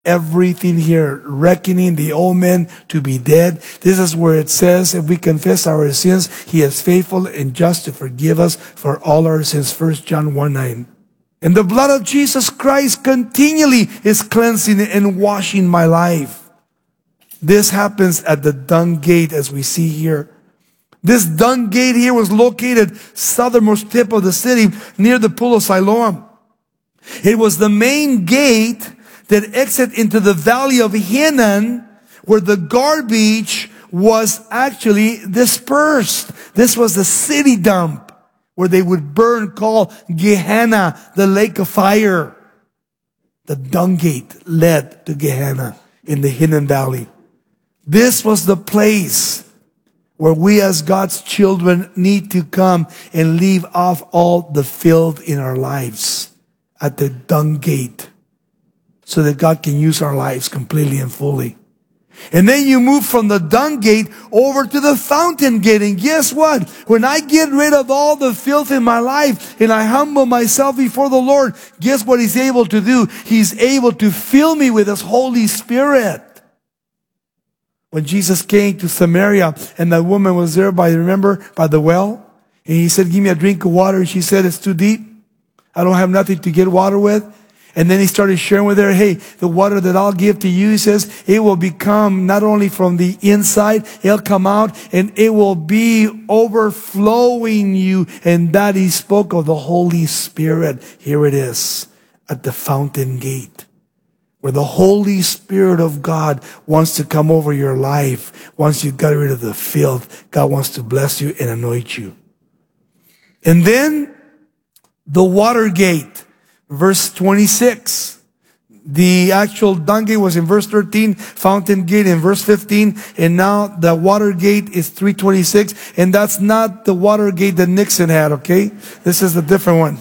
everything here, reckoning the old man to be dead. This is where it says, if we confess our sins, he is faithful and just to forgive us for all our sins. 1 John 1:9. And the blood of Jesus Christ continually is cleansing and washing my life. This happens at the dung gate, as we see here. This dung gate here was located southernmost tip of the city near the pool of Siloam. It was the main gate that exit into the valley of Hinnom, where the garbage was actually dispersed. This was the city dump where they would burn, called Gehenna, the lake of fire. The dung gate led to Gehenna in the Hinnom Valley. This was the place where we as God's children need to come and leave off all the filth in our lives, at the dung gate, so that God can use our lives completely and fully. And then you move from the dung gate over to the fountain gate. And guess what? When I get rid of all the filth in my life and I humble myself before the Lord, guess what He's able to do? He's able to fill me with His Holy Spirit. When Jesus came to Samaria and that woman was there by the well, and He said, give me a drink of water. And she said, it's too deep. I don't have nothing to get water with. And then He started sharing with her, hey, the water that I'll give to you, He says, it will become not only from the inside, it'll come out and it will be overflowing you. And that He spoke of the Holy Spirit. Here it is at the fountain gate, where the Holy Spirit of God wants to come over your life. Once you got rid of the filth, God wants to bless you and anoint you. And then the water gate. Verse 26. The actual dung gate was in verse 13, fountain gate in verse 15, and now the water gate is 326, and that's not the water gate that Nixon had, okay? This is a different one.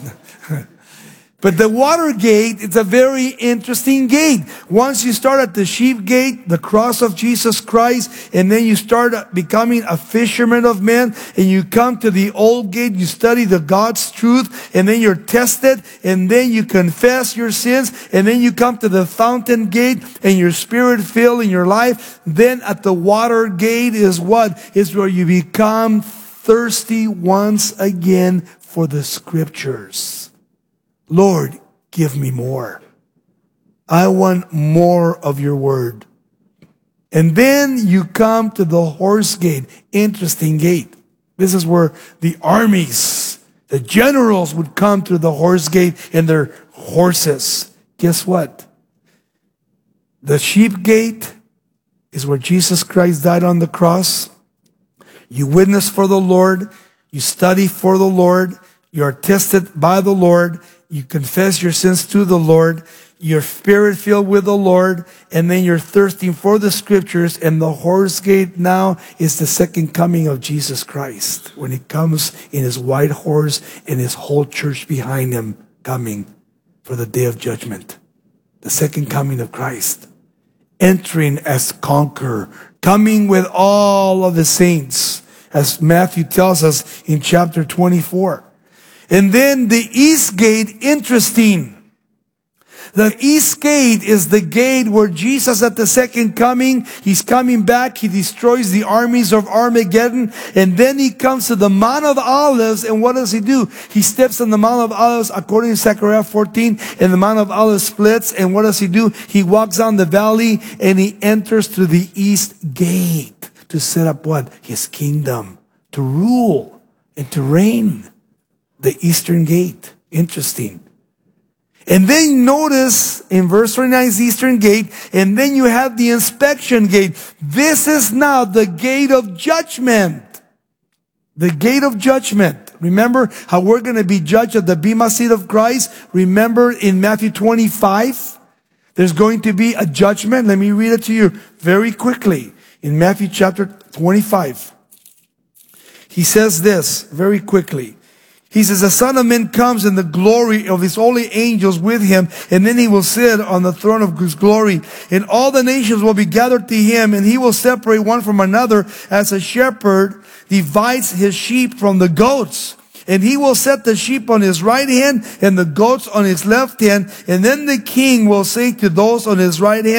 But the water gate, it's a very interesting gate. Once you start at the sheep gate, the cross of Jesus Christ, and then you start becoming a fisherman of men, and you come to the old gate, you study the God's truth, and then you're tested, and then you confess your sins, and then you come to the fountain gate, and your spirit filled in your life. Then at the water gate is what? Is where you become thirsty once again for the scriptures. Lord, give me more. I want more of your word. And then you come to the horse gate. Interesting gate. This is where the armies, the generals would come to the horse gate in their horses. Guess what? The sheep gate is where Jesus Christ died on the cross. You witness for the Lord. You study for the Lord. You are tested by the Lord. You confess your sins to the Lord. You're spirit filled with the Lord. And then you're thirsting for the scriptures. And the horse gate now is the second coming of Jesus Christ, when He comes in His white horse and His whole church behind Him, coming for the day of judgment. The second coming of Christ. Entering as conqueror. Coming with all of the saints, as Matthew tells us in chapter 24. And then the east gate, interesting. The east gate is the gate where Jesus at the second coming, He's coming back. He destroys the armies of Armageddon. And then He comes to the Mount of Olives. And what does He do? He steps on the Mount of Olives according to Zechariah 14. And the Mount of Olives splits. And what does He do? He walks down the valley and He enters through the east gate to set up what? His kingdom. To rule and to reign. The eastern gate. Interesting. And then notice in verse 29 is the eastern gate. And then you have the inspection gate. This is now the gate of judgment. The gate of judgment. Remember how we're going to be judged at the Bema seat of Christ? Remember in Matthew 25, there's going to be a judgment. Let me read it to you very quickly. In Matthew chapter 25, He says this very quickly. He says, the Son of Man comes in the glory of His holy angels with Him, and then He will sit on the throne of His glory. And all the nations will be gathered to Him, and He will separate one from another as a shepherd divides his sheep from the goats. and he will set the sheep on his right hand and the goats on his left hand. And then the king will say to those on his right hand,